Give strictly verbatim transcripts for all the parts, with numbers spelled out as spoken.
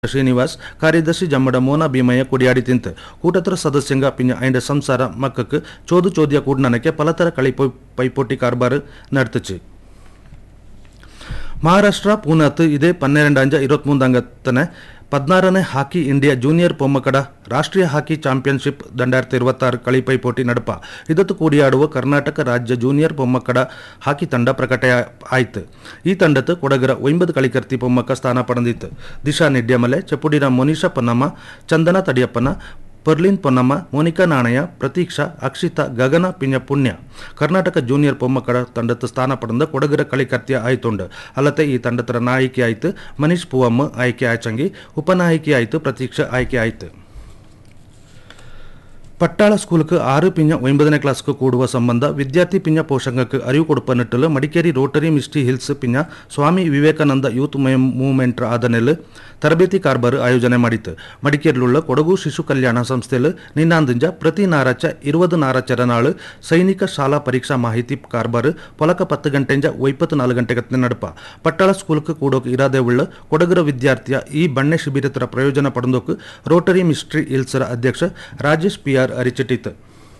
ಶ್ರೀನಿವಾಸ್ ಕಾರ್ಯದರ್ಶಿ ಜಮ್ಮಡ ಮೋನ ಭೀಮಯ್ಯ ಕುಡಿಯಾಡಿ ತಿಂತು ಕೂಟತರ ಸದಸ್ಯಂಗ ಪಿಂಜ ಐಂಡ ಸಂಸಾರ ಮಕ್ಕಕ್ಕೆ ಚೋದು ಚೋದಿಯ ಕೂಡ್ನನಕ್ಕೆ ಪಲತರ ಕಳಿ ಪೈಪೋಟಿ ಕಾರ್ಬಾರ್ ನಡೆத்துச்சு. ಮಹಾರಾಷ್ಟ್ರ ಪೂನಾತ್ ಇದೇ ಪನ್ನೆರಡಂಜ ಇರುವತ್ಮೂಂದಂಗತ್ತನೆ ಪದ್ನಾರನೇ ಹಾಕಿ ಇಂಡಿಯಾ ಜೂನಿಯರ್ ಪೊಮ್ಮಕಡ ರಾಷ್ಟ್ರೀಯ ಹಾಕಿ ಚಾಂಪಿಯನ್ಶಿಪ್ ದಂಡಾಯಿರത്തി ഇരുപത്താറ് കളി ಪೈಪೋಟಿ ನಡಪ ಇದತ್ತು ಕೂಡಿಯಾಡುವ ಕರ್ನಾಟಕ ರಾಜ್ಯ ಜೂನಿಯರ್ ಪೊಮ್ಮಕ್ಕಡ ಹಾಕಿ ತಂಡ ಪ್ರಕಟ ಆಯಿತು. ಈ ತಂಡತ್ತು ಕೊಡಗರ ಒಂಬತ್ತು കളിಕರ್ತಿ ಪೊಮ್ಮಕ್ಕ ಸ್ಥಾನ ಪಡೆದಿತ್ತು. ದಿಶಾ ನಿಡ್ಯಮಲೆ, ಚಪ್ಪುಡಿನ ಮೊನಿಷಾ ಪೊನ್ನಮ್ಮ, ಚಂದನ ತಡಿಯಪ್ಪನ, ಪರ್ಲಿನ್ ಪೊನ್ನಮ್ಮ, ಮೋನಿಕಾ ನಾಣಯ್ಯ, ಪ್ರತೀಕ್ಷಾ, ಅಕ್ಷಿತಾ, ಗಗನ ಪಿಂಜ ಪುಣ್ಯ ಕರ್ನಾಟಕ ಜೂನಿಯರ್ ಪೊಮ್ಮಕ್ಕಡ ತಂಡತ್ತು ಸ್ಥಾನ ಪಡೆದ ಕೊಡಗರ കളിಕರ್ತಿಯ ಆಯ್ತುಂಡು. ಅಲ್ಲದೆ ಈ ತಂಡತರ ನಾಯಕಿ ಆಯಿತು ಮನೀಶ್ ಪೂವಮ್ಮ ಆಯ್ಕೆ ಆಚಂಗಿ, ಉಪನಾಯಕಿ ಆಯಿತು ಪ್ರತೀಕ್ಷಾ ಆಯ್ಕೆ ಆಯಿತು. ಪಟ್ಟಾಳ ಸ್ಕೂಲ್க்கு ಆರು ಪಿಂಜ ಒಂಬತ್ತನೇ ಕ್ಲಾಸ್க்கு ಕೂಡುವ ಸಂಬಂಧ ವಿದ್ಯಾರ್ಥಿ ಪಿಂಜ ಪೋಷಕಕ್ಕೆ ಅರಿವು ಕೊಡುವ ನಿಟ್ಟಲು ಮಡಿಕೇರಿ ರೋಟರಿ ಮಿಸ್ಟಿ ಹಿಲ್ಸ್ ಪಿಂಜ ಸ್ವಾಮಿ ವಿವೇಕಾನಂದ ಯೂತ್ ಮೂವ್ಮೆಂಟ್ ಆದನೆಲ್ ತರಬೇತಿ ಕಾರ್ಬಾರ್ ಆಯೋಜನೆ ಮಾಡಿತ್ತು. ಮಡಿಕೇರಿಯುಳ್ಳ ಕೊಡಗು ಶಿಶು ಕಲ್ಯಾಣ ಸಂಸ್ಥೆಯಲ್ಲಿ ನಿನ್ನಾಂದಿಂಜ ಪ್ರತಿ ನಾರಾಚ ಇರುವುದು ನಾರಾಚರ ನಾಳು ಸೈನಿಕ ಶಾಲಾ ಪರೀಕ್ಷಾ ಮಾಹಿತಿ ಕಾರ್ಬಾರ್ ಪೊಲಕ ಪತ್ತು ಗಂಟೆಂಜ ಒಪ್ಪತ್ತು ನಾಲ್ಕು ಗಂಟೆಗತ್ತೆ ನಡಪ ಪಟ್ಟಾಳ ಸ್ಕೂಲ್ಕ್ಕೆ ಕೂಡೋಕೆ ಇರಾದೆ ಉಳ್ಳ ಕೊಡಗರ ವಿದ್ಯಾರ್ಥಿಯ ಈ ಬಣ್ಣೆ ಶಿಬಿರತರ ಪ್ರಯೋಜನ ಪಡೆದೋಕೆ ರೋಟರಿ ಮಿಸ್ಟ್ರಿ ಹಿಲ್ಸರ ಅಧ್ಯಕ್ಷ ರಾಜೇಶ್ ಪಿ ಆರ್ ಅರಿಚಿಟ್ಟಿತು.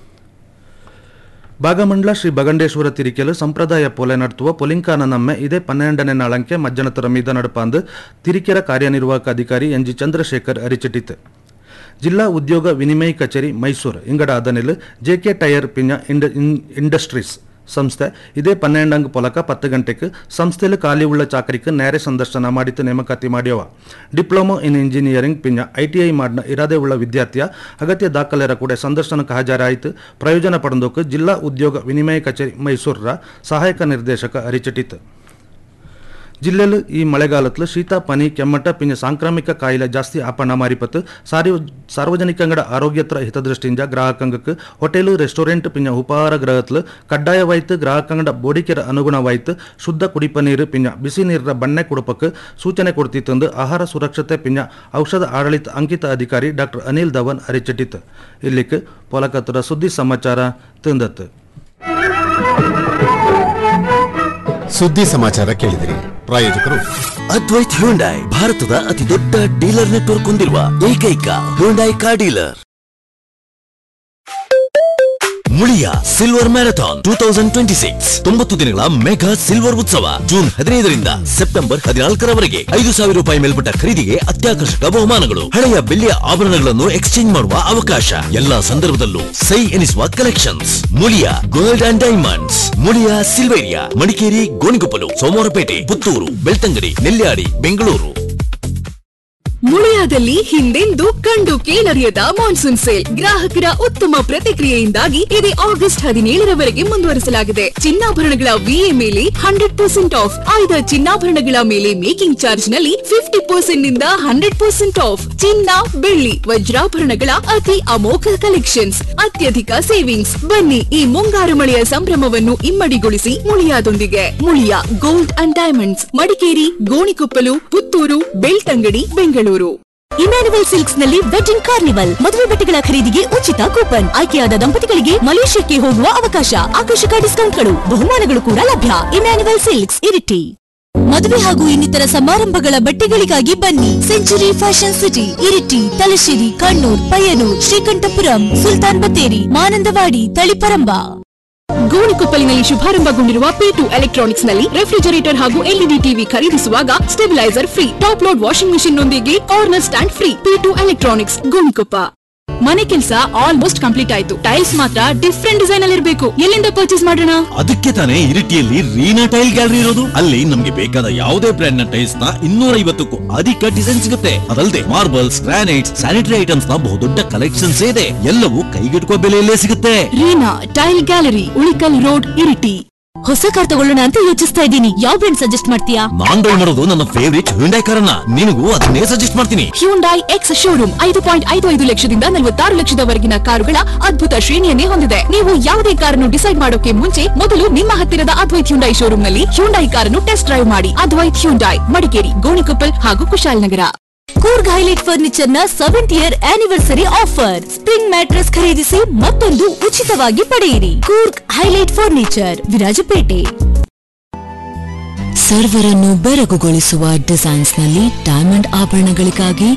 ಭಾಗಮಂಡಲ ಶ್ರೀ ಭಗಂಡೇಶ್ವರ ತಿರಿಕೆಲು ಸಂಪ್ರದಾಯ ಪೊಲೆ ನಡೆಸುವ ಪೊಲಿಂಕಾನ ನಮ್ಮೆ ಇದೇ ಪನ್ನೆರಡನೇ ನಾಳಂಕೆ ಮಜ್ಜನತರ ಮೀದ ನಡಪಂದು ತಿರಿಕೆರ ಕಾರ್ಯನಿರ್ವಾಹಕ ಅಧಿಕಾರಿ ಎನ್ ಜಿ ಚಂದ್ರಶೇಖರ್ ಅರಿಚಿಟ್ಟಿತು. ಜಿಲ್ಲಾ ಉದ್ಯೋಗ ವಿನಿಮಯ ಕಚೇರಿ ಮೈಸೂರು ಇಂಗಡ ಆದನೆಲ್ ಜೆಕೆ ಟೈರ್ ಪಿಂಜ ಇಂಡಸ್ಟ್ರೀಸ್ ಸಂಸ್ಥೆ ಇದೇ ಪನ್ನೆರಡಂಗ ಪೊಲಕ ಪತ್ತು ಗಂಟೆಗೆ ಸಂಸ್ಥೆಯಲ್ಲಿ ಖಾಲಿ ಉಳ್ಳ ಚಾಕರಿಕೆ ನೇರ ಸಂದರ್ಶನ ಮಾಡಿತು ನೇಮಕಾತಿ ಮಾಡ್ಯವ. ಡಿಪ್ಲೊಮಾ ಇನ್ ಇಂಜಿನಿಯರಿಂಗ್ ಪಿಂಜ ಐಟಿಐ ಮಾಡಿನ ಇರಾದೆ ಉಳ್ಳ ವಿದ್ಯಾರ್ಥಿಯ ಅಗತ್ಯ ದಾಖಲೆರ ಕೂಡ ಸಂದರ್ಶನಕ್ಕೆ ಹಾಜರಾಯಿತು. ಪ್ರಯೋಜನ ಪಡೆದೋಕೆ ಜಿಲ್ಲಾ ಉದ್ಯೋಗ ವಿನಿಮಯ ಕಚೇರಿ ಮೈಸೂರರ ಸಹಾಯಕ ನಿರ್ದೇಶಕ ಅರಿಚಿಟ್ಟಿತು. ಜಿಲ್ಲೆಯಲ್ಲಿ ಈ ಮಳೆಗಾಲದಲ್ಲಿ ಶೀತ ಪನಿ ಕೆಮ್ಮಟ ಪಿಂಜ ಸಾಂಕ್ರಾಮಿಕ ಕಾಯಿಲೆ ಜಾಸ್ತಿ ಆಪಣ ಮಾರಿಪತ್ತು ಸಾರ್ವ ಸಾರ್ವಜನಿಕಂಗಡ ಆರೋಗ್ಯತ್ರ ಹಿತದೃಷ್ಟಿಯಿಂದ ಗ್ರಾಹಕಂಗಕ್ಕೆ ಹೋಟೆಲು ರೆಸ್ಟೋರೆಂಟ್ ಪಿಂಜ ಉಪಹಾರ ಗೃಹತ್ಲು ಕಡ್ಡಾಯವಾಯಿತು ಗ್ರಾಹಕಂಗಡ ಬೋಡಿಕೆರ ಅನುಗುಣವಾಯಿತು ಶುದ್ಧ ಕುಡಿಪ ನೀರು ಪಿಂಜ ಬಿಸಿ ನೀರಿನ ಬಣ್ಣೆ ಕುಡುಪಕ್ಕೆ ಸೂಚನೆ ಕೊಡ್ತಿತ್ತಂದು ಆಹಾರ ಸುರಕ್ಷತೆ ಪಿಂಜ ಔಷಧ ಆಡಳಿತ ಅಂಕಿತ ಅಧಿಕಾರಿ ಡಾಕ್ಟರ್ ಅನಿಲ್ ಧವನ್ ಅರಿಚಿಟ್ಟಿತು. ಇಲ್ಲಿಕ್ಕೆ ಪೊಲಕತ್ತರ ಸುದ್ದಿ ಸಮಾಚಾರ ತಂದತ್ತು. ಸುದ್ದಿ ಸಮಾಚಾರ ಕೇಳಿದಿರಿ. ಪ್ರಾಯೋಜಕರು ಅದ್ವೈತ್ ಹ್ಯುಂಡೈ, ಭಾರತದ ಅತಿ ದೊಡ್ಡ ಡೀಲರ್ ನೆಟ್ವರ್ಕ್ ಹೊಂದಿರುವ ಏಕೈಕ Hyundai car dealer. Muliya silver marathon two thousand twenty six ತೊಂಬತ್ತು ದಿನಗಳ ಮೆಗಾ ಸಿಲ್ವರ್ ಉತ್ಸವ ಜೂನ್ ಹದಿನೈದರಿಂದ ಸೆಪ್ಟೆಂಬರ್ ಹದಿನಾಲ್ಕರವರೆಗೆ ಐದು ಸಾವಿರ ರೂಪಾಯಿ ಮೇಲ್ಪಟ್ಟ ಖರೀದಿಗೆ ಅತ್ಯಾಕರ್ಷಕ ಬಹುಮಾನಗಳು, ಹಳೆಯ ಬೆಳ್ಳಿಯ ಆಭರಣಗಳನ್ನು ಎಕ್ಸ್ಚೇಂಜ್ ಮಾಡುವ ಅವಕಾಶ, ಎಲ್ಲಾ ಸಂದರ್ಭದಲ್ಲೂ ಸೈ ಎನಿಸುವ collections. Muliya gold and diamonds, Muliya Silveria, Madikeri, Gonikoppal, Somwarpet, Puttur, Belthangady, Nelyadi, Bengaluru. ಮುಳಿಯಾದಲ್ಲಿ ಹಿಂದೆಂದೂ ಕಂಡು ಕೇಳರಿಯದ ಮಾನ್ಸೂನ್ ಸೇಲ್ ಗ್ರಾಹಕರ ಉತ್ತಮ ಪ್ರತಿಕ್ರಿಯೆಯಿಂದಾಗಿ ಇದೇ ಆಗಸ್ಟ್ ಹದಿನೇಳರವರೆಗೆ ಮುಂದುವರಿಸಲಾಗಿದೆ. ಚಿನ್ನಾಭರಣಗಳ ವಿಎ ಮೇಲೆ ಹಂಡ್ರೆಡ್ ಪರ್ಸೆಂಟ್ ಆಫ್, ಆಯ್ದ ಚಿನ್ನಾಭರಣಗಳ ಮೇಲೆ ಮೇಕಿಂಗ್ ಚಾರ್ಜ್ ನಲ್ಲಿ ಫಿಫ್ಟಿ ಪರ್ಸೆಂಟ್ ನಿಂದ ಹಂಡ್ರೆಡ್ ಪರ್ಸೆಂಟ್ ಆಫ್. ಚಿನ್ನ, ಬೆಳ್ಳಿ, ವಜ್ರಾಭರಣಗಳ ಅತಿ ಅಮೋಘ ಕಲೆಕ್ಷನ್ಸ್, ಅತ್ಯಧಿಕ ಸೇವಿಂಗ್ಸ್. ಬನ್ನಿ ಈ ಮುಂಗಾರು ಮಳೆಯ ಸಂಭ್ರಮವನ್ನು ಇಮ್ಮಡಿಗೊಳಿಸಿ ಮುಳಿಯಾದೊಂದಿಗೆ. Muliya gold and diamonds, Madikeri, Gonikoppal, Puttur, Belthangady, Bengaluru. Emmanuel silks ನಲ್ಲಿ ವೆಡ್ಡಿಂಗ್ ಕಾರ್ನಿವಲ್, ಮದುವೆ ಬಟ್ಟೆಗಳ ಖರೀದಿಗೆ ಉಚಿತ ಕೂಪನ್, ಆಯ್ಕೆಯಾದ ದಂಪತಿಗಳಿಗೆ ಮಲೇಷ್ಯಾಕ್ಕೆ ಹೋಗುವ ಅವಕಾಶ, ಆಕರ್ಷಕ ಡಿಸ್ಕೌಂಟ್ಗಳು, ಬಹುಮಾನಗಳು ಕೂಡ ಲಭ್ಯ. Emmanuel silks, Iritty. ಮದುವೆ ಹಾಗೂ ಇನ್ನಿತರ ಸಮಾರಂಭಗಳ ಬಟ್ಟೆಗಳಿಗಾಗಿ ಬನ್ನಿ century fashion city, Iritty, Thalassery, Kannur, Payyanur, Sreekandapuram, Sultan Battery, Manandavadi, Taliparamba. ಗೋಣಿಕೊಪ್ಪಲಿನಲ್ಲಿ ಶುಭಾರಂಭಗೊಂಡಿರುವ P to electronics ನಲ್ಲಿ ರೆಫ್ರಿಜರೇಟರ್ ಹಾಗೂ ಎಲ್ಇಡಿ ಟಿವಿ ಖರೀದಿಸುವಾಗ stabiliser free, top load washing machine ನೊಂದಿಗೆ corner stand free. P to electronics, Gonikoppa. ಮನೆ ಕೆಲಸ ಆಲ್ಮೋಸ್ಟ್ ಕಂಪ್ಲೀಟ್ ಆಯ್ತು, ಟೈಲ್ಸ್ ಮಾತ್ರ ಡಿಫ್ರೆಂಟ್ ಡಿಸೈನ್ ಅಲ್ಲಿ ಇರಬೇಕು. ಎಲ್ಲಿಂದ ಪರ್ಚೇಸ್ ಮಾಡೋಣ? ಅದಕ್ಕೆ ತಾನೇ ಇರಿಟಿಯಲ್ಲಿ ರೀನಾ ಟೈಲ್ ಗ್ಯಾಲರಿ ಇರೋದು. ಅಲ್ಲಿ ನಮ್ಗೆ ಬೇಕಾದ ಯಾವುದೇ ಬ್ರ್ಯಾಂಡ್ ನ ಟೈಲ್ಸ್ ನ ಇನ್ನೂರ ಐವತ್ತಕ್ಕೂ ಅಧಿಕ ಡಿಸೈನ್ ಸಿಗುತ್ತೆ. ಅದಲ್ಲದೆ ಮಾರ್ಬಲ್ಸ್, ಗ್ರಾನೈಟ್ಸ್, ಸ್ಯಾನಿಟರಿ ಐಟಮ್ಸ್ ನ ಬಹುದೊಡ್ಡ ಕಲೆಕ್ಷನ್ಸ್ ಇದೆ. ಎಲ್ಲವೂ ಕೈಗೆಟುಕುವ ಬೆಲೆಯಲ್ಲೇ ಸಿಗುತ್ತೆ. Reena tail gallery, Ulikkal road, Iritty. ಹೊಸ ಕಾರ್ ತಗೊಳ್ಳೋಣ ಅಂತ ಯೋಚಿಸ್ತಾ ಇದ್ದೀನಿ, ಯಾವ ಬ್ರ್ಯಾಂಡ್ ಸಜೆಸ್ಟ್ ಮಾಡ್ತೀಯಾ? ನಾನ್ ಡ್ರೈವ್ ಮಾಡೋದು ನನ್ನ ಫೇವರಿಟ್ ಹ್ಯುಂಡೈ ಕಾರನ್ನ, ನಿನಗೂ ಅದನ್ನೇ ಸಜೆಸ್ಟ್ ಮಾಡ್ತೀನಿ. ಹ್ಯುಂಡೈ ಎಕ್ಸ್ ಶೋರೂಮ್ ಐದು ಪಾಯಿಂಟ್ ಐದು ಐದು ಲಕ್ಷದಿಂದ ನಲವತ್ತಾರು ಲಕ್ಷದವರೆಗಿನ ಕಾರುಗಳ ಅದ್ಭುತ ಶ್ರೇಣಿಯನ್ನೇ ಹೊಂದಿದೆ. ನೀವು ಯಾವುದೇ ಕಾರನ್ನು ಡಿಸೈಡ್ ಮಾಡೋಕೆ ಮುಂಚೆ ಮೊದಲು ನಿಮ್ಮ ಹತ್ತಿರದ ಅದ್ವೈತ್ ಹ್ಯುಂಡೈ ಶೋರೂಮ್ ನಲ್ಲಿ ಹ್ಯುಂಡೈ ಕಾರನ್ನು ಟೆಸ್ಟ್ ಡ್ರೈವ್ ಮಾಡಿ. ಅದ್ವೈತ್ ಹ್ಯುಂಡೈ, ಮಡಿಕೇರಿ, ಗೋಣಿಕೊಪ್ಪಲ್ ಹಾಗೂ ಕುಶಾಲನಗರ. ಕೂರ್ಗ್ ಹೈಲೈಟ್ ಫರ್ನಿಚರ್ ನ seventh year anniversary offer, spring mattress ಖರೀದಿಸಿ ಮತ್ತೊಂದು ಉಚಿತವಾಗಿ ಪಡೆಯಿರಿ. Coorg highlight furniture, Virajpet. ಸರ್ವರನ್ನು ಬೆರಗುಗೊಳಿಸುವ designs ನಲ್ಲಿ ಡೈಮಂಡ್ ಆಭರಣಗಳಿಗಾಗಿ